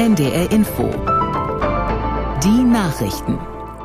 NDR Info. Die Nachrichten.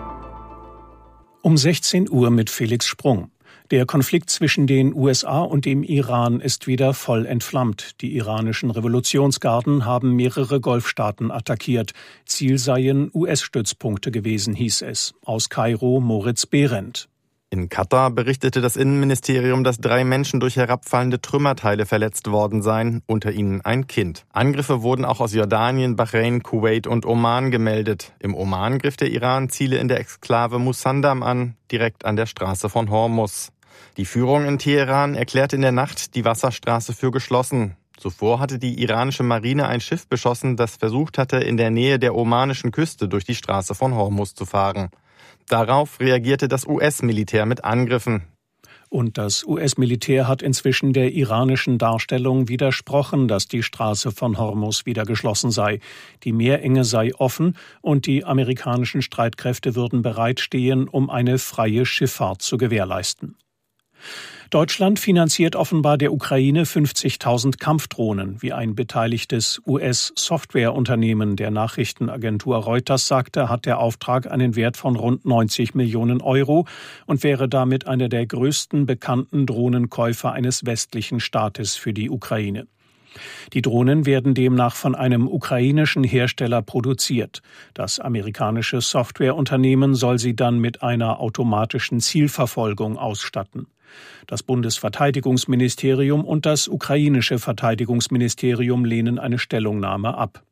Um 16 Uhr mit Felix Sprung. Der Konflikt zwischen den USA und dem Iran ist wieder voll entflammt. Die iranischen Revolutionsgarden haben mehrere Golfstaaten attackiert. Ziel seien US-Stützpunkte gewesen, hieß es. Aus Kairo Moritz Behrendt. In Katar berichtete das Innenministerium, dass 3 Menschen durch herabfallende Trümmerteile verletzt worden seien, unter ihnen ein Kind. Angriffe wurden auch aus Jordanien, Bahrain, Kuwait und Oman gemeldet. Im Oman griff der Iran Ziele in der Exklave Musandam an, direkt an der Straße von Hormuz. Die Führung in Teheran erklärte in der Nacht die Wasserstraße für geschlossen. Zuvor hatte die iranische Marine ein Schiff beschossen, das versucht hatte, in der Nähe der omanischen Küste durch die Straße von Hormuz zu fahren. Darauf reagierte das US-Militär mit Angriffen. Und das US-Militär hat inzwischen der iranischen Darstellung widersprochen, dass die Straße von Hormuz wieder geschlossen sei. Die Meerenge sei offen und die amerikanischen Streitkräfte würden bereitstehen, um eine freie Schifffahrt zu gewährleisten. Deutschland finanziert offenbar der Ukraine 50.000 Kampfdrohnen, wie ein beteiligtes US-Softwareunternehmen der Nachrichtenagentur Reuters sagte, hat der Auftrag einen Wert von rund 90 Millionen Euro und wäre damit einer der größten bekannten Drohnenkäufer eines westlichen Staates für die Ukraine. Die Drohnen werden demnach von einem ukrainischen Hersteller produziert. Das amerikanische Softwareunternehmen soll sie dann mit einer automatischen Zielverfolgung ausstatten. Das Bundesverteidigungsministerium und das ukrainische Verteidigungsministerium lehnen eine Stellungnahme ab.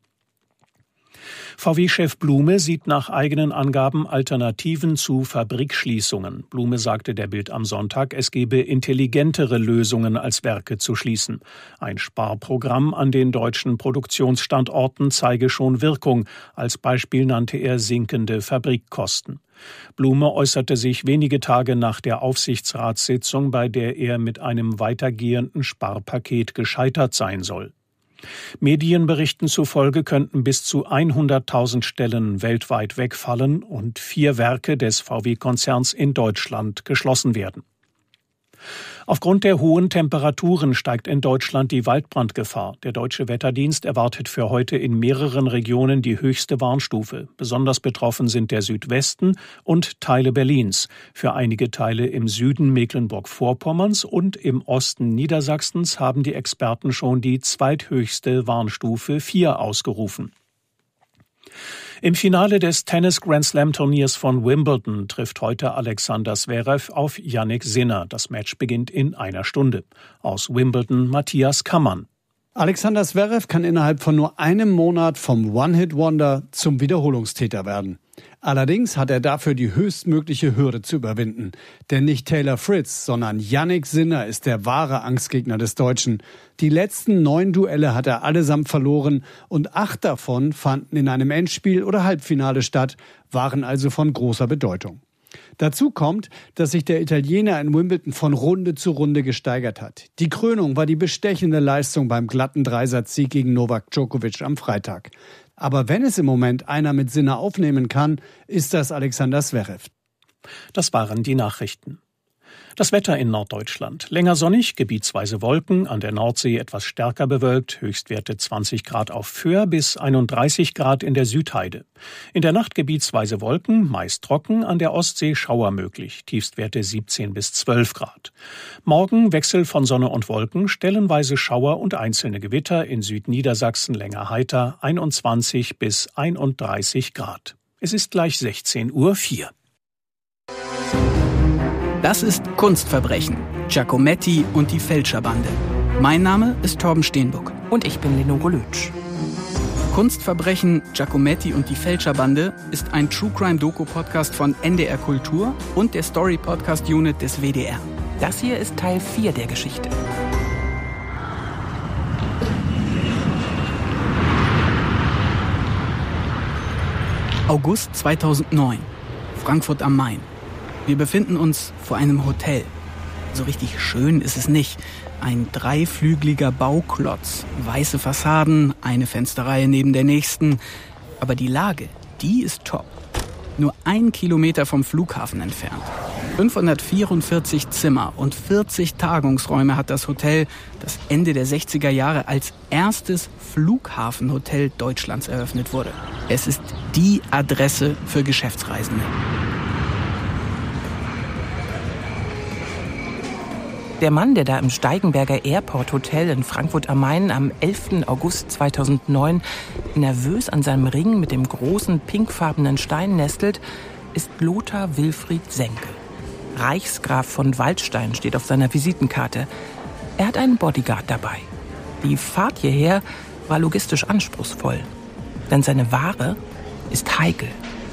VW-Chef Blume sieht nach eigenen Angaben Alternativen zu Fabrikschließungen. Blume sagte der Bild am Sonntag, es gebe intelligentere Lösungen als Werke zu schließen. Ein Sparprogramm an den deutschen Produktionsstandorten zeige schon Wirkung. Als Beispiel nannte er sinkende Fabrikkosten. Blume äußerte sich wenige Tage nach der Aufsichtsratssitzung, bei der er mit einem weitergehenden Sparpaket gescheitert sein soll. Medienberichten zufolge könnten bis zu 100.000 Stellen weltweit wegfallen und 4 Werke des VW-Konzerns in Deutschland geschlossen werden. Aufgrund der hohen Temperaturen steigt in Deutschland die Waldbrandgefahr. Der Deutsche Wetterdienst erwartet für heute in mehreren Regionen die höchste Warnstufe. Besonders betroffen sind der Südwesten und Teile Berlins. Für einige Teile im Süden Mecklenburg-Vorpommerns und im Osten Niedersachsens haben die Experten schon die zweithöchste Warnstufe 4 ausgerufen. Im Finale des Tennis-Grand-Slam-Turniers von Wimbledon trifft heute Alexander Zverev auf Jannik Sinner. Das Match beginnt in einer Stunde. Aus Wimbledon Matthias Kammann. Alexander Zverev kann innerhalb von nur einem Monat vom One-Hit-Wonder zum Wiederholungstäter werden. Allerdings hat er dafür die höchstmögliche Hürde zu überwinden. Denn nicht Taylor Fritz, sondern Jannik Sinner ist der wahre Angstgegner des Deutschen. Die letzten 9 Duelle hat er allesamt verloren und 8 davon fanden in einem Endspiel oder Halbfinale statt, waren also von großer Bedeutung. Dazu kommt, dass sich der Italiener in Wimbledon von Runde zu Runde gesteigert hat. Die Krönung war die bestechende Leistung beim glatten Dreisatzsieg gegen Novak Djokovic am Freitag. Aber wenn es im Moment einer mit Sinner aufnehmen kann, ist das Alexander Zverev. Das waren die Nachrichten. Das Wetter in Norddeutschland. Länger sonnig, gebietsweise Wolken, an der Nordsee etwas stärker bewölkt, Höchstwerte 20 Grad auf Föhr bis 31 Grad in der Südheide. In der Nacht gebietsweise Wolken, meist trocken, an der Ostsee Schauer möglich, Tiefstwerte 17 bis 12 Grad. Morgen Wechsel von Sonne und Wolken, stellenweise Schauer und einzelne Gewitter, in Südniedersachsen länger heiter, 21 bis 31 Grad. Es ist gleich 16:04 Uhr. Das ist Kunstverbrechen, Giacometti und die Fälscherbande. Mein Name ist Torben Steenbuck. Und ich bin Lenore Lütsch. Kunstverbrechen, Giacometti und die Fälscherbande ist ein True-Crime-Doku-Podcast von NDR Kultur und der Story-Podcast-Unit des WDR. Das hier ist Teil 4 der Geschichte. August 2009, Frankfurt am Main. Wir befinden uns vor einem Hotel. So richtig schön ist es nicht. Ein 3-flügeliger Bauklotz, weiße Fassaden, eine Fensterreihe neben der nächsten. Aber die Lage, die ist top. Nur 1 Kilometer vom Flughafen entfernt. 544 Zimmer und 40 Tagungsräume hat das Hotel, das Ende der 60er Jahre als erstes Flughafenhotel Deutschlands eröffnet wurde. Es ist die Adresse für Geschäftsreisende. Der Mann, der da im Steigenberger Airport Hotel in Frankfurt am Main am 11. August 2009 nervös an seinem Ring mit dem großen pinkfarbenen Stein nestelt, ist Lothar Wilfried Senke. Reichsgraf von Waldstein steht auf seiner Visitenkarte. Er hat einen Bodyguard dabei. Die Fahrt hierher war logistisch anspruchsvoll, denn seine Ware ist heikel.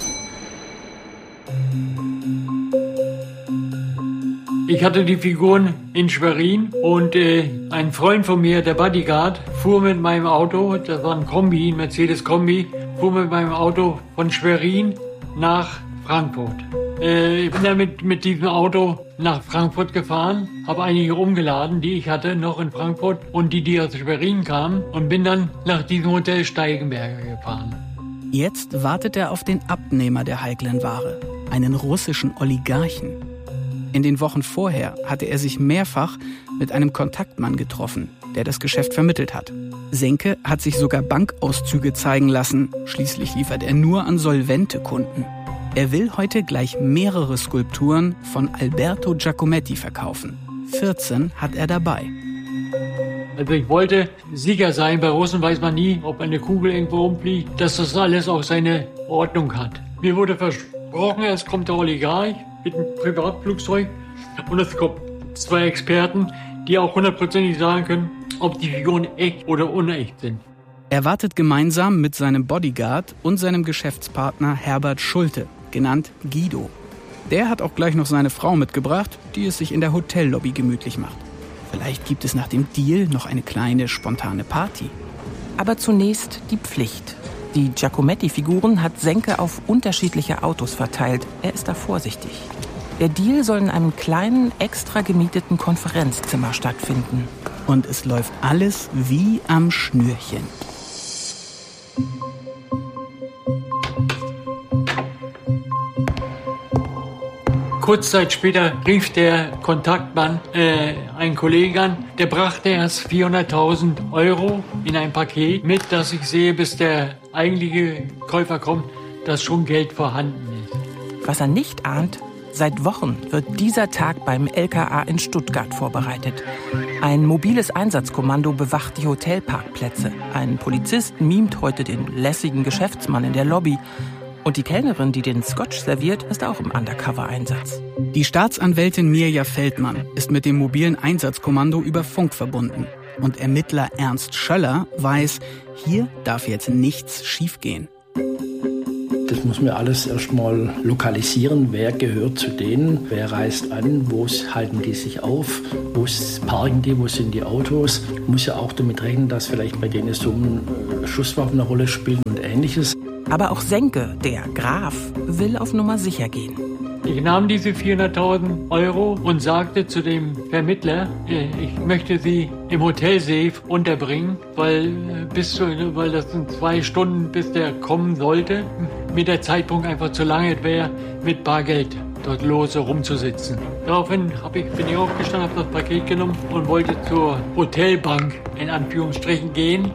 Ich hatte die Figuren in Schwerin und ein Freund von mir, der Bodyguard, fuhr mit meinem Auto, das war ein Kombi, ein Mercedes-Kombi, fuhr mit meinem Auto von Schwerin nach Frankfurt. Ich bin dann mit diesem Auto nach Frankfurt gefahren, habe einige umgeladen, die ich hatte, noch in Frankfurt und die aus Schwerin kamen und bin dann nach diesem Hotel Steigenberger gefahren. Jetzt wartet er auf den Abnehmer der heiklen Ware, einen russischen Oligarchen. In den Wochen vorher hatte er sich mehrfach mit einem Kontaktmann getroffen, der das Geschäft vermittelt hat. Senke hat sich sogar Bankauszüge zeigen lassen. Schließlich liefert er nur an solvente Kunden. Er will heute gleich mehrere Skulpturen von Alberto Giacometti verkaufen. 14 hat er dabei. Also ich wollte sicher sein, bei Russen weiß man nie, ob eine Kugel irgendwo rumfliegt, dass das alles auch seine Ordnung hat. Mir wurde versprochen, es kommt der Oligarch mit einem Privatflugzeug und es kommen 2 Experten, die auch 100%ig sagen können, ob die Figuren echt oder unecht sind. Er wartet gemeinsam mit seinem Bodyguard und seinem Geschäftspartner Herbert Schulte, genannt Guido. Der hat auch gleich noch seine Frau mitgebracht, die es sich in der Hotellobby gemütlich macht. Vielleicht gibt es nach dem Deal noch eine kleine, spontane Party. Aber zunächst die Pflicht. Die Giacometti-Figuren hat Senke auf unterschiedliche Autos verteilt. Er ist da vorsichtig. Der Deal soll in einem kleinen, extra gemieteten Konferenzzimmer stattfinden. Und es läuft alles wie am Schnürchen. Kurz Zeit später rief der Kontaktmann einen Kollegen an. Der brachte erst 400.000 € in ein Paket mit, dass ich sehe, bis der eigentliche Käufer kommt, dass schon Geld vorhanden ist. Was er nicht ahnt, seit Wochen wird dieser Tag beim LKA in Stuttgart vorbereitet. Ein mobiles Einsatzkommando bewacht die Hotelparkplätze. Ein Polizist mimt heute den lässigen Geschäftsmann in der Lobby. Und die Kellnerin, die den Scotch serviert, ist auch im Undercover-Einsatz. Die Staatsanwältin Mirja Feldmann ist mit dem mobilen Einsatzkommando über Funk verbunden. Und Ermittler Ernst Schöller weiß, hier darf jetzt nichts schiefgehen. Das muss man alles erstmal lokalisieren. Wer gehört zu denen? Wer reist an? Wo halten die sich auf? Wo parken die? Wo sind die Autos? Muss ja auch damit rechnen, dass vielleicht bei denen Summen Schusswaffen eine Rolle spielen und Ähnliches. Aber auch Senke, der Graf, will auf Nummer sicher gehen. Ich nahm diese 400.000 € und sagte zu dem Vermittler, ich möchte sie im Hotelsafe unterbringen, weil das sind 2 Stunden, bis der kommen sollte. Mir der Zeitpunkt einfach zu lange wäre, mit Bargeld dort lose rumzusitzen. Daraufhin bin ich aufgestanden, habe das Paket genommen und wollte zur Hotelbank in Anführungsstrichen gehen.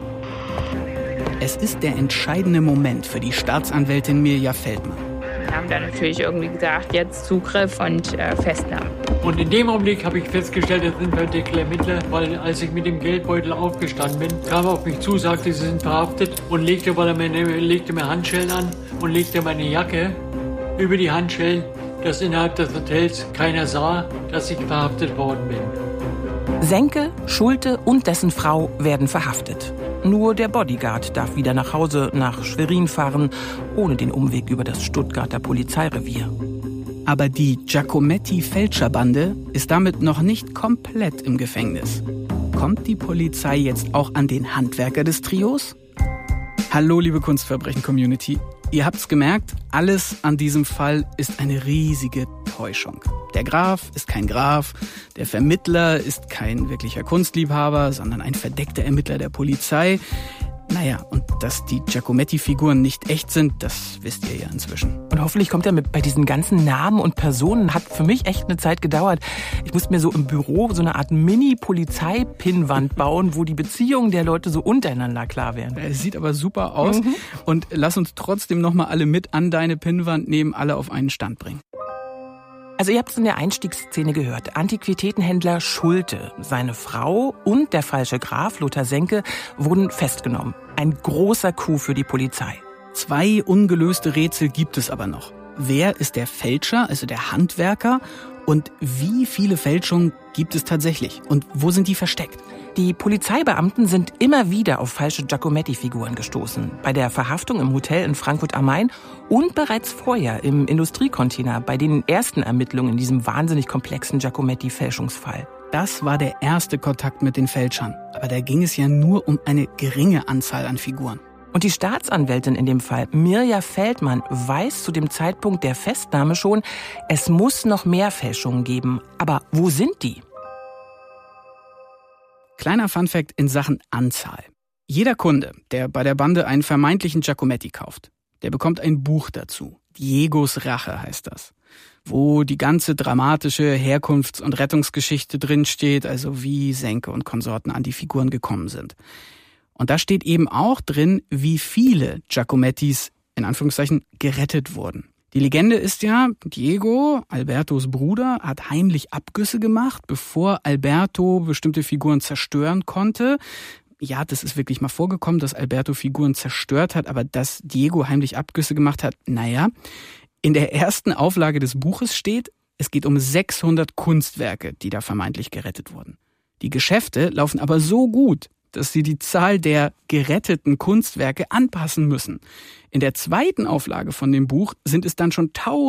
Es ist der entscheidende Moment für die Staatsanwältin Mirja Feldmann. Wir haben dann natürlich irgendwie gesagt, jetzt Zugriff und Festnahme. Und in dem Augenblick habe ich festgestellt, das sind verdächtige Ermittler, weil als ich mit dem Geldbeutel aufgestanden bin, kam er auf mich zu, sagte, sie sind verhaftet und legte mir Handschellen an und legte meine Jacke über die Handschellen, dass innerhalb des Hotels keiner sah, dass ich verhaftet worden bin. Senke, Schulte und dessen Frau werden verhaftet. Nur der Bodyguard darf wieder nach Hause nach Schwerin fahren, ohne den Umweg über das Stuttgarter Polizeirevier. Aber die Giacometti-Fälscherbande ist damit noch nicht komplett im Gefängnis. Kommt die Polizei jetzt auch an den Handwerker des Trios? Hallo, liebe Kunstverbrechen-Community. Ihr habt's gemerkt, alles an diesem Fall ist eine riesige Täuschung. Der Graf ist kein Graf, der Vermittler ist kein wirklicher Kunstliebhaber, sondern ein verdeckter Ermittler der Polizei. Naja, und dass die Giacometti-Figuren nicht echt sind, das wisst ihr ja inzwischen. Und hoffentlich kommt er mit bei diesen ganzen Namen und Personen. Hat für mich echt eine Zeit gedauert. Ich musste mir so im Büro so eine Art Mini-Polizei-Pinnwand bauen, wo die Beziehungen der Leute so untereinander klar wären. Es sieht aber super aus. Und lass uns trotzdem nochmal alle mit an deine Pinnwand nehmen, alle auf einen Stand bringen. Also ihr habt es in der Einstiegsszene gehört. Antiquitätenhändler Schulte, seine Frau und der falsche Graf Lothar Senke wurden festgenommen. Ein großer Coup für die Polizei. 2 ungelöste Rätsel gibt es aber noch. Wer ist der Fälscher, also der Handwerker? Und wie viele Fälschungen gibt es tatsächlich? Und wo sind die versteckt? Die Polizeibeamten sind immer wieder auf falsche Giacometti-Figuren gestoßen. Bei der Verhaftung im Hotel in Frankfurt am Main und bereits vorher im Industriecontainer bei den ersten Ermittlungen in diesem wahnsinnig komplexen Giacometti-Fälschungsfall. Das war der erste Kontakt mit den Fälschern. Aber da ging es ja nur um eine geringe Anzahl an Figuren. Und die Staatsanwältin in dem Fall, Mirja Feldmann, weiß zu dem Zeitpunkt der Festnahme schon, es muss noch mehr Fälschungen geben. Aber wo sind die? Kleiner Funfact in Sachen Anzahl. Jeder Kunde, der bei der Bande einen vermeintlichen Giacometti kauft, der bekommt ein Buch dazu. Diegos Rache heißt das. Wo die ganze dramatische Herkunfts- und Rettungsgeschichte drinsteht, also wie Senke und Konsorten an die Figuren gekommen sind. Und da steht eben auch drin, wie viele Giacomettis, in Anführungszeichen, gerettet wurden. Die Legende ist ja, Diego, Albertos Bruder, hat heimlich Abgüsse gemacht, bevor Alberto bestimmte Figuren zerstören konnte. Ja, das ist wirklich mal vorgekommen, dass Alberto Figuren zerstört hat, aber dass Diego heimlich Abgüsse gemacht hat, naja. In der ersten Auflage des Buches steht, es geht um 600 Kunstwerke, die da vermeintlich gerettet wurden. Die Geschäfte laufen aber so gut, dass sie die Zahl der geretteten Kunstwerke anpassen müssen. In der zweiten Auflage von dem Buch sind es dann schon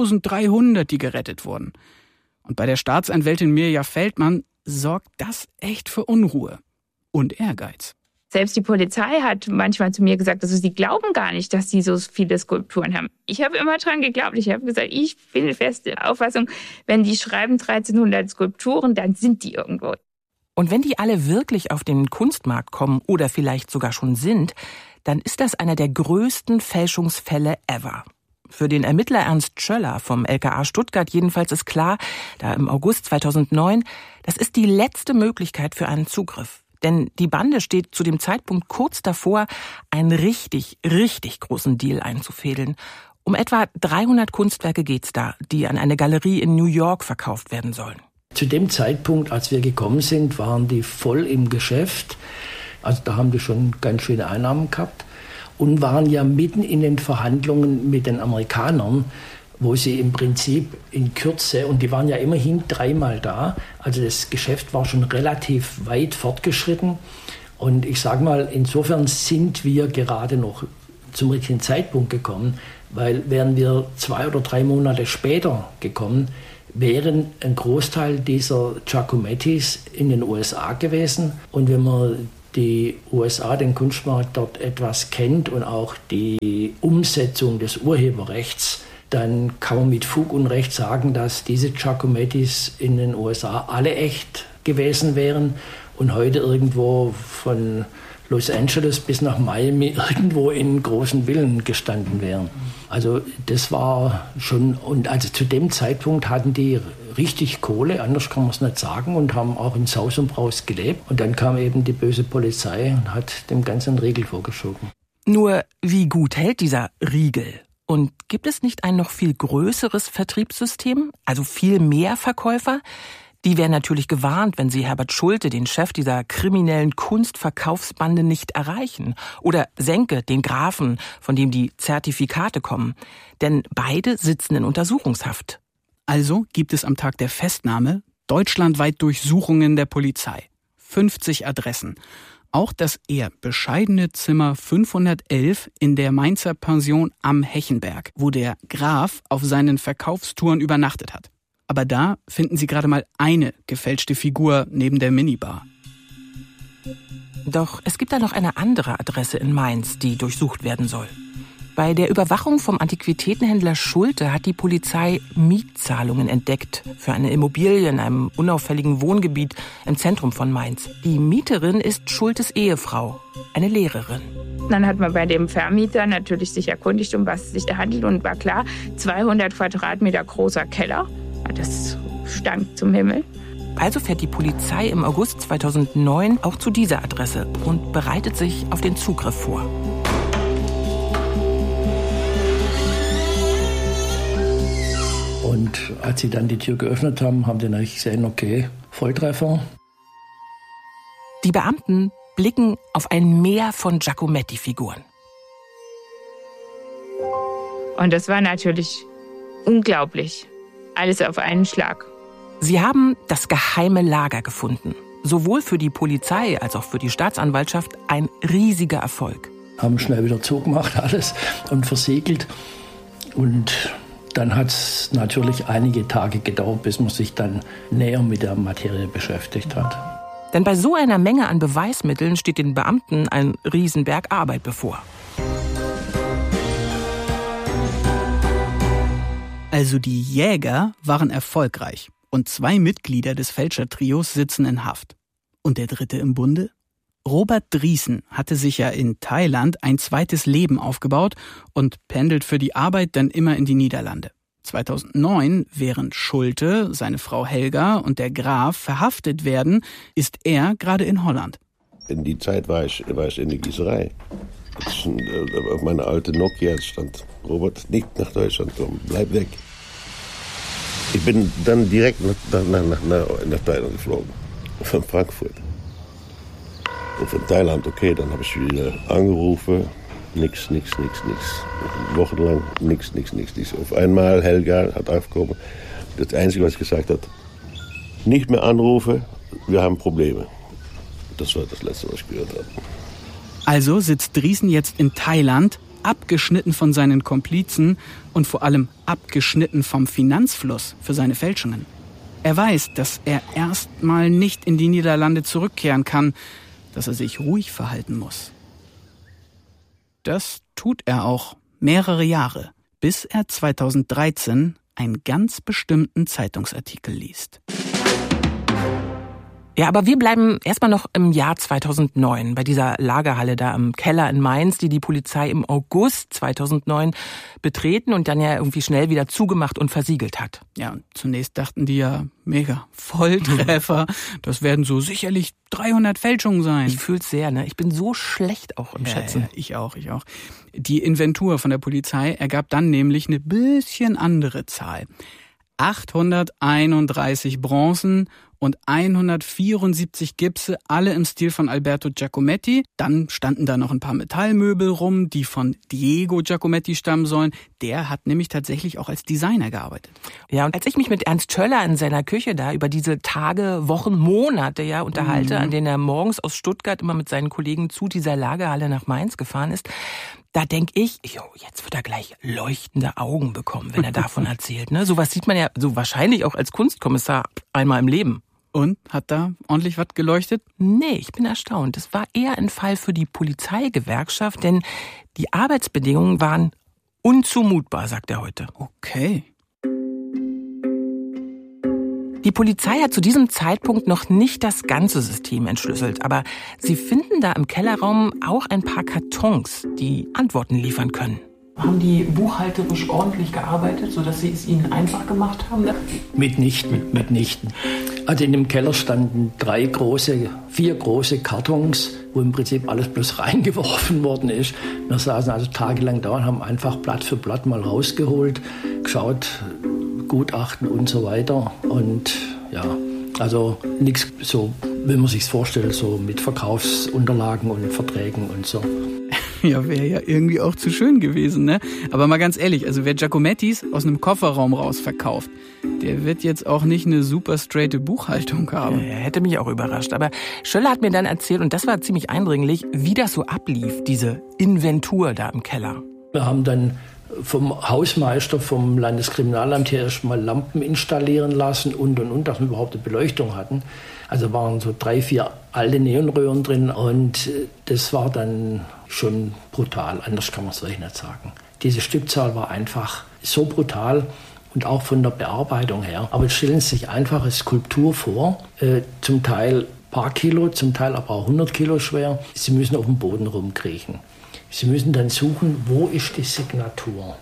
1300, die gerettet wurden. Und bei der Staatsanwältin Mirja Feldmann sorgt das echt für Unruhe und Ehrgeiz. Selbst die Polizei hat manchmal zu mir gesagt, also sie glauben gar nicht, dass sie so viele Skulpturen haben. Ich habe immer dran geglaubt. Ich habe gesagt, ich bin fest der Auffassung, wenn die schreiben 1300 Skulpturen, dann sind die irgendwo. Und wenn die alle wirklich auf den Kunstmarkt kommen oder vielleicht sogar schon sind, dann ist das einer der größten Fälschungsfälle ever. Für den Ermittler Ernst Schöller vom LKA Stuttgart jedenfalls ist klar, da im August 2009, das ist die letzte Möglichkeit für einen Zugriff. Denn die Bande steht zu dem Zeitpunkt kurz davor, einen richtig, richtig großen Deal einzufädeln. Um etwa 300 Kunstwerke geht's da, die an eine Galerie in New York verkauft werden sollen. Zu dem Zeitpunkt, als wir gekommen sind, waren die voll im Geschäft. Also da haben die schon ganz schöne Einnahmen gehabt und waren ja mitten in den Verhandlungen mit den Amerikanern, wo sie im Prinzip in Kürze, und die waren ja immerhin 3-mal da, also das Geschäft war schon relativ weit fortgeschritten. Und ich sage mal, insofern sind wir gerade noch zum richtigen Zeitpunkt gekommen, weil wären wir 2 oder 3 Monate später gekommen, wären ein Großteil dieser Giacomettis in den USA gewesen. Und wenn man die USA, den Kunstmarkt dort etwas kennt und auch die Umsetzung des Urheberrechts, dann kann man mit Fug und Recht sagen, dass diese Giacomettis in den USA alle echt gewesen wären und heute irgendwo von Los Angeles bis nach Miami irgendwo in großen Villen gestanden wären. Also das war schon, und also zu dem Zeitpunkt hatten die richtig Kohle, anders kann man es nicht sagen, und haben auch in Saus und Braus gelebt. Und dann kam eben die böse Polizei und hat dem Ganzen einen Riegel vorgeschoben. Nur wie gut hält dieser Riegel? Und gibt es nicht ein noch viel größeres Vertriebssystem, also viel mehr Verkäufer? Die wären natürlich gewarnt, wenn sie Herbert Schulte, den Chef dieser kriminellen Kunstverkaufsbande, nicht erreichen. Oder Senke, den Grafen, von dem die Zertifikate kommen. Denn beide sitzen in Untersuchungshaft. Also gibt es am Tag der Festnahme deutschlandweit Durchsuchungen der Polizei. 50 Adressen. Auch das eher bescheidene Zimmer 511 in der Mainzer Pension am Hechenberg, wo der Graf auf seinen Verkaufstouren übernachtet hat. Aber da finden Sie gerade mal eine gefälschte Figur neben der Minibar. Doch es gibt da noch eine andere Adresse in Mainz, die durchsucht werden soll. Bei der Überwachung vom Antiquitätenhändler Schulte hat die Polizei Mietzahlungen entdeckt für eine Immobilie in einem unauffälligen Wohngebiet im Zentrum von Mainz. Die Mieterin ist Schultes Ehefrau, eine Lehrerin. Dann hat man bei dem Vermieter natürlich sich erkundigt, um was es sich da handelt. Und war klar, 200 Quadratmeter großer Keller. Das stank zum Himmel. Also fährt die Polizei im August 2009 auch zu dieser Adresse und bereitet sich auf den Zugriff vor. Und als sie dann die Tür geöffnet haben, haben die natürlich gesehen, okay, Volltreffer. Die Beamten blicken auf ein Meer von Giacometti-Figuren. Und das war natürlich unglaublich. Alles auf einen Schlag. Sie haben das geheime Lager gefunden. Sowohl für die Polizei als auch für die Staatsanwaltschaft ein riesiger Erfolg. Haben schnell wieder zugemacht alles und versiegelt. Und dann hat es natürlich einige Tage gedauert, bis man sich dann näher mit der Materie beschäftigt hat. Denn bei so einer Menge an Beweismitteln steht den Beamten ein Riesenberg Arbeit bevor. Also die Jäger waren erfolgreich und 2 Mitglieder des Fälschertrios sitzen in Haft. Und der dritte im Bunde? Robert Driessen hatte sich ja in Thailand ein zweites Leben aufgebaut und pendelt für die Arbeit dann immer in die Niederlande. 2009, während Schulte, seine Frau Helga und der Graf verhaftet werden, ist er gerade in Holland. In die Zeit war ich in der Gießerei. Auf meiner alten Nokia stand: Robert, nicht nach Deutschland kommen, bleib weg. Ich bin dann direkt nach Thailand geflogen, von Frankfurt. Und von Thailand, okay, dann habe ich wieder angerufen. Nix. Wochenlang nix. Auf einmal Helga hat aufgekommen. Das Einzige, was ich gesagt hat: nicht mehr anrufen, wir haben Probleme. Das war das Letzte, was ich gehört habe. Also sitzt Driessen jetzt in Thailand, abgeschnitten von seinen Komplizen und vor allem abgeschnitten vom Finanzfluss für seine Fälschungen. Er weiß, dass er erstmal nicht in die Niederlande zurückkehren kann, dass er sich ruhig verhalten muss. Das tut er auch mehrere Jahre, bis er 2013 einen ganz bestimmten Zeitungsartikel liest. Ja, aber wir bleiben erstmal noch im Jahr 2009 bei dieser Lagerhalle da im Keller in Mainz, die Polizei im August 2009 betreten und dann ja irgendwie schnell wieder zugemacht und versiegelt hat. Ja, und zunächst dachten die ja, mega, Volltreffer, das werden so sicherlich 300 Fälschungen sein. Ich fühl's sehr, ne? Ich bin so schlecht auch im Schätzen. Ja, ich auch. Die Inventur von der Polizei ergab dann nämlich eine bisschen andere Zahl. 831 Bronzen und 174 Gipse, alle im Stil von Alberto Giacometti. Dann standen da noch ein paar Metallmöbel rum, die von Diego Giacometti stammen sollen. Der hat nämlich tatsächlich auch als Designer gearbeitet. Ja, und als ich mich mit Ernst Schöller in seiner Küche da über diese Tage, Wochen, Monate ja unterhalte, an denen er morgens aus Stuttgart immer mit seinen Kollegen zu dieser Lagerhalle nach Mainz gefahren ist, da denke ich, jetzt wird er gleich leuchtende Augen bekommen, wenn er davon erzählt. Ne? Sowas sieht man ja so wahrscheinlich auch als Kunstkommissar einmal im Leben. Und? Hat da ordentlich was geleuchtet? Nee, ich bin erstaunt. Das war eher ein Fall für die Polizeigewerkschaft, denn die Arbeitsbedingungen waren unzumutbar, sagt er heute. Okay. Die Polizei hat zu diesem Zeitpunkt noch nicht das ganze System entschlüsselt, aber sie finden da im Kellerraum auch ein paar Kartons, die Antworten liefern können. Haben die buchhalterisch ordentlich gearbeitet, sodass sie es ihnen einfach gemacht haben? Mitnichten. Also in dem Keller standen 4 große Kartons, wo im Prinzip alles bloß reingeworfen worden ist. Wir saßen also tagelang da und haben einfach Blatt für Blatt mal rausgeholt, geschaut, Gutachten und so weiter. Und ja, also nichts so, wenn man sich's vorstellt, so mit Verkaufsunterlagen und Verträgen und so. Ja, wäre ja irgendwie auch zu schön gewesen, ne? Aber mal ganz ehrlich, also wer Giacomettis aus einem Kofferraum raus verkauft, der wird jetzt auch nicht eine super straighte Buchhaltung haben. Ja, hätte mich auch überrascht. Aber Schöller hat mir dann erzählt, und das war ziemlich eindringlich, wie das so ablief, diese Inventur da im Keller. Wir haben dann vom Hausmeister vom Landeskriminalamt hier erstmal Lampen installieren lassen und, dass wir überhaupt eine Beleuchtung hatten. Also waren so 3, 4 alte Neonröhren drin und das war dann schon brutal, anders kann man es wirklich nicht sagen. Diese Stückzahl war einfach so brutal und auch von der Bearbeitung her. Aber jetzt stellen Sie sich einfach eine Skulptur vor, zum Teil ein paar Kilo, zum Teil aber auch 100 Kilo schwer. Sie müssen auf dem Boden rumkriechen. Sie müssen dann suchen, wo ist die Signatur,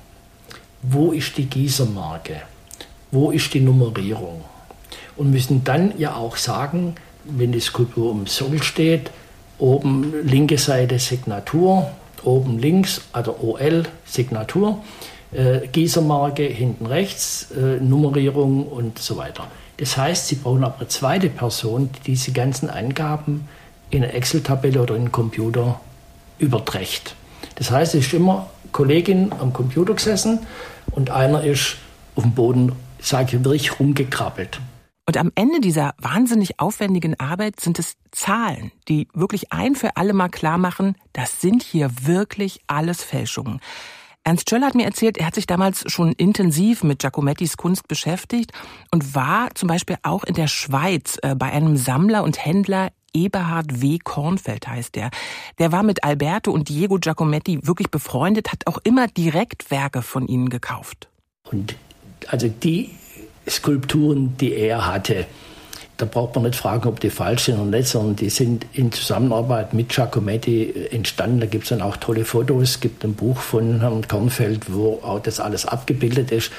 wo ist die Gießermarke, wo ist die Nummerierung. Und müssen dann ja auch sagen, wenn die Skulptur um Sockel steht, oben linke Seite Signatur, oben links, also OL, Signatur, Gießermarke, hinten rechts, Nummerierung und so weiter. Das heißt, Sie brauchen aber eine zweite Person, die diese ganzen Angaben in eine Excel-Tabelle oder in einen Computer überträgt. Das heißt, es ist immer Kollegin am Computer gesessen und einer ist auf dem Boden, sage ich wirklich, rumgekrabbelt. Und am Ende dieser wahnsinnig aufwendigen Arbeit sind es Zahlen, die wirklich ein für alle Mal klar machen, das sind hier wirklich alles Fälschungen. Ernst Schöller hat mir erzählt, er hat sich damals schon intensiv mit Giacomettis Kunst beschäftigt und war zum Beispiel auch in der Schweiz bei einem Sammler und Händler, Eberhard W. Kornfeld heißt der. Der war mit Alberto und Diego Giacometti wirklich befreundet, hat auch immer direkt Werke von ihnen gekauft. Und also die Skulpturen, die er hatte, da braucht man nicht fragen, ob die falsch sind oder nicht, sondern die sind in Zusammenarbeit mit Giacometti entstanden. Da gibt es dann auch tolle Fotos. Es gibt ein Buch von Herrn Kornfeld, wo auch das alles abgebildet ist.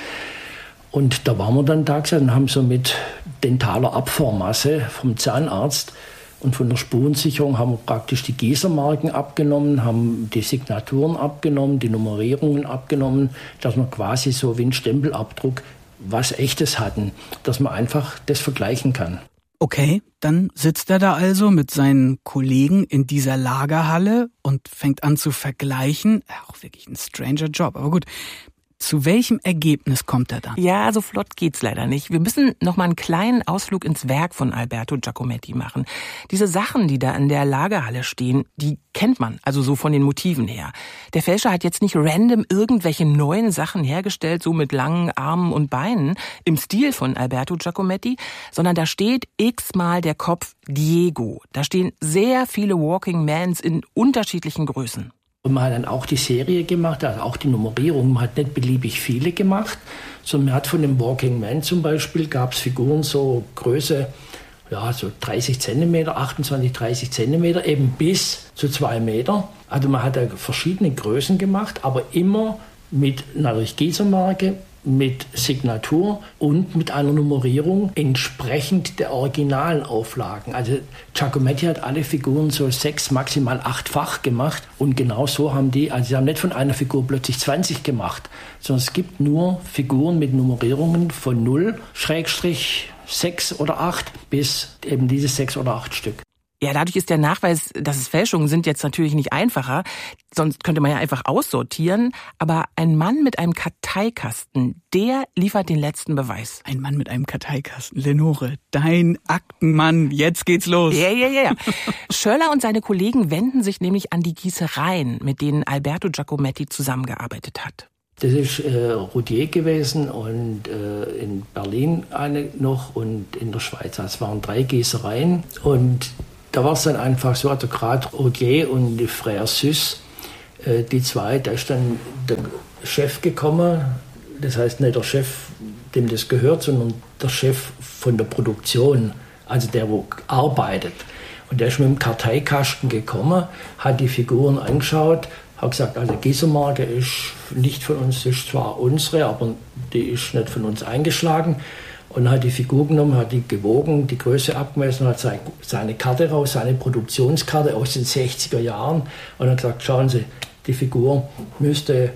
Und da waren wir dann da und haben so mit dentaler Abformmasse vom Zahnarzt und von der Spurensicherung haben wir praktisch die Gießermarken abgenommen, haben die Signaturen abgenommen, die Nummerierungen abgenommen, dass wir quasi so wie ein Stempelabdruck was Echtes hatten, dass man einfach das vergleichen kann. Okay, dann sitzt er da also mit seinen Kollegen in dieser Lagerhalle und fängt an zu vergleichen. Auch wirklich ein stranger Job, aber gut. Zu welchem Ergebnis kommt er dann? Ja, so flott geht's leider nicht. Wir müssen noch mal einen kleinen Ausflug ins Werk von Alberto Giacometti machen. Diese Sachen, die da in der Lagerhalle stehen, die kennt man, also so von den Motiven her. Der Fälscher hat jetzt nicht random irgendwelche neuen Sachen hergestellt, so mit langen Armen und Beinen im Stil von Alberto Giacometti, sondern da steht x-mal der Kopf Diego. Da stehen sehr viele Walking Mans in unterschiedlichen Größen. Und man hat dann auch die Serie gemacht, also auch die Nummerierung. Man hat nicht beliebig viele gemacht, sondern man hat von dem Walking Man zum Beispiel, gab es Figuren so Größe, ja, so 30 Zentimeter, 28, 30 Zentimeter, eben bis zu 2 Meter. Also man hat da verschiedene Größen gemacht, aber immer mit einer Gießermarke, mit Signatur und mit einer Nummerierung entsprechend der originalen Auflagen. Also Giacometti hat alle Figuren so 6, maximal 8-fach gemacht und genau so haben die, also sie haben nicht von einer Figur plötzlich 20 gemacht, sondern es gibt nur Figuren mit Nummerierungen von 0, Schrägstrich 6 oder 8 bis eben diese 6 oder 8 Stück. Ja, dadurch ist der Nachweis, dass es Fälschungen sind, jetzt natürlich nicht einfacher. Sonst könnte man ja einfach aussortieren. Aber ein Mann mit einem Karteikasten, der liefert den letzten Beweis. Ein Mann mit einem Karteikasten. Lenore, dein Aktenmann, jetzt geht's los. Ja. Schöller und seine Kollegen wenden sich nämlich an die Gießereien, mit denen Alberto Giacometti zusammengearbeitet hat. Das ist Roudier gewesen und in Berlin eine noch und in der Schweiz. Es waren 3 Gießereien und da war es dann einfach so, also gerade Roudier und die Frère Süß, die zwei, da ist dann der Chef gekommen, das heißt nicht der Chef, dem das gehört, sondern der Chef von der Produktion, also der, wo arbeitet. Und der ist mit dem Karteikasten gekommen, hat die Figuren angeschaut, hat gesagt, also Gießermarke ist nicht von uns, ist zwar unsere, aber die ist nicht von uns eingeschlagen. Und hat die Figur genommen, hat die gewogen, die Größe abgemessen, hat seine Karte raus, seine Produktionskarte aus den 60er Jahren und hat gesagt, schauen Sie, die Figur müsste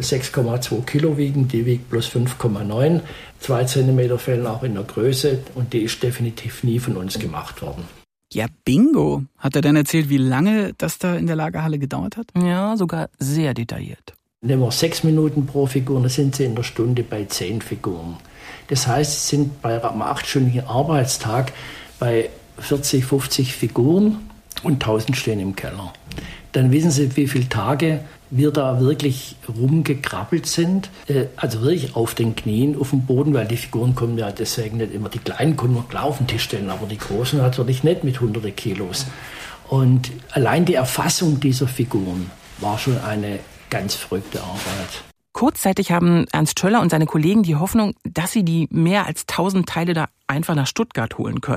6,2 Kilo wiegen, die wiegt bloß 5,9. 2 Zentimeter fehlen auch in der Größe und die ist definitiv nie von uns gemacht worden. Ja, bingo. Hat er dann erzählt, wie lange das da in der Lagerhalle gedauert hat? Ja, sogar sehr detailliert. Nehmen wir 6 Minuten pro Figur, dann sind Sie in der Stunde bei 10 Figuren. Das heißt, Sie sind bei einem 8-stündigen Arbeitstag bei 40, 50 Figuren und 1000 stehen im Keller. Dann wissen Sie, wie viele Tage wir da wirklich rumgekrabbelt sind. Also wirklich auf den Knien, auf dem Boden, weil die Figuren kommen ja deswegen nicht immer. Die Kleinen können wir klar auf den Tisch stellen, aber die Großen natürlich nicht mit 100 Kilos. Und allein die Erfassung dieser Figuren war schon eine ganz verrückte Arbeit. Kurzzeitig haben Ernst Schöller und seine Kollegen die Hoffnung, dass sie die mehr als 1000 Teile da einfach nach Stuttgart holen können.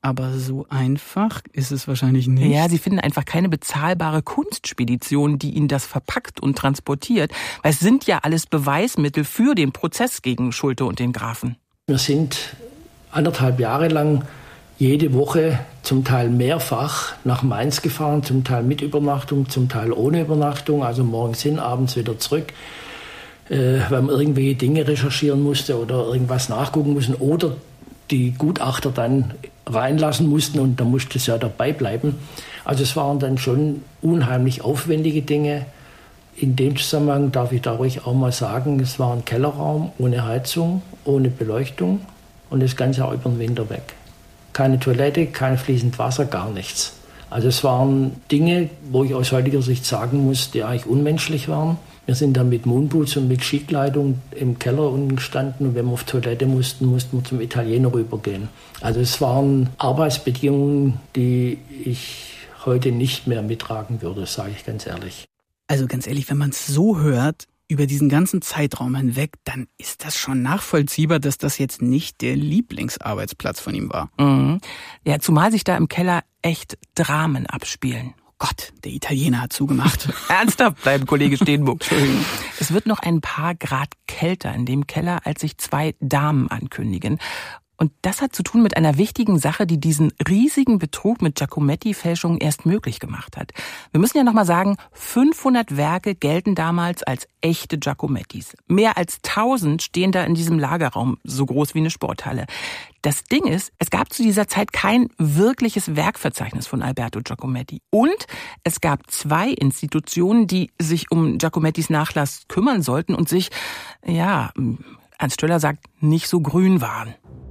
Aber so einfach ist es wahrscheinlich nicht. Ja, sie finden einfach keine bezahlbare Kunstspedition, die ihnen das verpackt und transportiert. Weil es sind ja alles Beweismittel für den Prozess gegen Schulte und den Grafen. Wir sind 1,5 Jahre lang jede Woche, zum Teil mehrfach, nach Mainz gefahren, zum Teil mit Übernachtung, zum Teil ohne Übernachtung, also morgens hin, abends wieder zurück, weil man irgendwelche Dinge recherchieren musste oder irgendwas nachgucken mussten oder die Gutachter dann reinlassen mussten und da musste es ja dabei bleiben. Also es waren dann schon unheimlich aufwendige Dinge. In dem Zusammenhang darf ich da ruhig auch mal sagen, es war ein Kellerraum ohne Heizung, ohne Beleuchtung und das Ganze auch über den Winter weg. Keine Toilette, kein fließend Wasser, gar nichts. Also es waren Dinge, wo ich aus heutiger Sicht sagen muss, die eigentlich unmenschlich waren. Wir sind dann mit Moonboots und mit Skikleidung im Keller unten gestanden und wenn wir auf Toilette mussten wir zum Italiener rübergehen. Also es waren Arbeitsbedingungen, die ich heute nicht mehr mittragen würde, sage ich ganz ehrlich. Also ganz ehrlich, wenn man es so hört, über diesen ganzen Zeitraum hinweg, dann ist das schon nachvollziehbar, dass das jetzt nicht der Lieblingsarbeitsplatz von ihm war. Mhm. Ja, zumal sich da im Keller echt Dramen abspielen. Oh Gott, der Italiener hat zugemacht. Ernsthaft bleiben, Kollege Steenbuch. Es wird noch ein paar Grad kälter in dem Keller, als sich 2 Damen ankündigen. Und das hat zu tun mit einer wichtigen Sache, die diesen riesigen Betrug mit Giacometti-Fälschungen erst möglich gemacht hat. Wir müssen ja nochmal sagen, 500 Werke gelten damals als echte Giacomettis. Mehr als 1000 stehen da in diesem Lagerraum, so groß wie eine Sporthalle. Das Ding ist, es gab zu dieser Zeit kein wirkliches Werkverzeichnis von Alberto Giacometti. Und es gab 2 Institutionen, die sich um Giacomettis Nachlass kümmern sollten und sich, ja, Ernst Stöller sagt, nicht so grün waren.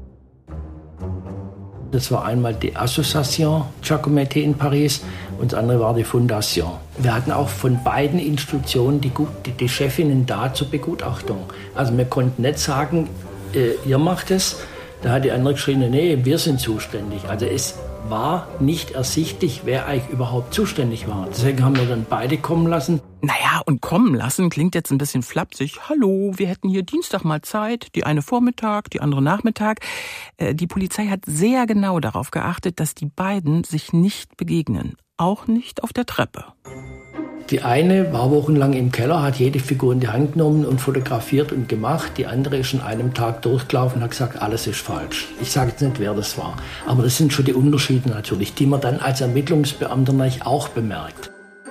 Das war einmal die Association Giacometti in Paris und das andere war die Fondation. Wir hatten auch von beiden Institutionen die Chefinnen da zur Begutachtung. Also wir konnten nicht sagen, ihr macht es. Da hat die andere geschrieben, nee, wir sind zuständig. Also es war nicht ersichtlich, wer eigentlich überhaupt zuständig war. Deswegen haben wir dann beide kommen lassen. Naja, und kommen lassen klingt jetzt ein bisschen flapsig. Hallo, wir hätten hier Dienstag mal Zeit, die eine Vormittag, die andere Nachmittag. Die Polizei hat sehr genau darauf geachtet, dass die beiden sich nicht begegnen. Auch nicht auf der Treppe. Die eine war wochenlang im Keller, hat jede Figur in die Hand genommen und fotografiert und gemacht. Die andere ist an einem Tag durchgelaufen und hat gesagt, alles ist falsch. Ich sage jetzt nicht, wer das war. Aber das sind schon die Unterschiede natürlich, die man dann als Ermittlungsbeamter natürlich auch bemerkt.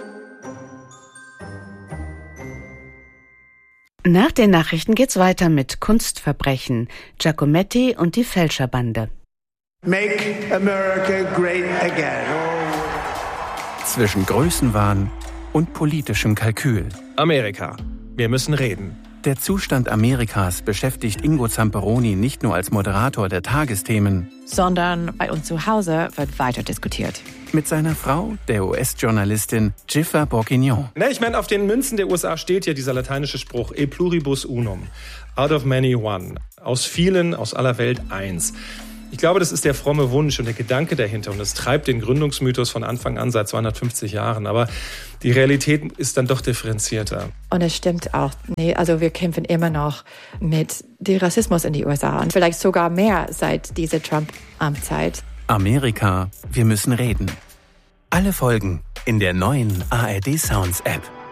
Nach den Nachrichten geht's weiter mit Kunstverbrechen, Giacometti und die Fälscherbande. Make America great again. Zwischen Größenwahn und politischem Kalkül. Amerika. Wir müssen reden. Der Zustand Amerikas beschäftigt Ingo Zamperoni nicht nur als Moderator der Tagesthemen, sondern bei uns zu Hause wird weiter diskutiert. Mit seiner Frau, der US-Journalistin Jennifer Bourguignon. Ich meine, auf den Münzen der USA steht ja dieser lateinische Spruch E pluribus unum. Out of many one. Aus vielen, aus aller Welt eins. Ich glaube, das ist der fromme Wunsch und der Gedanke dahinter. Und das treibt den Gründungsmythos von Anfang an seit 250 Jahren. Aber die Realität ist dann doch differenzierter. Und es stimmt auch. Also wir kämpfen immer noch mit dem Rassismus in die USA. Und vielleicht sogar mehr seit dieser Trump-Amtszeit. Amerika, wir müssen reden. Alle Folgen in der neuen ARD Sounds App.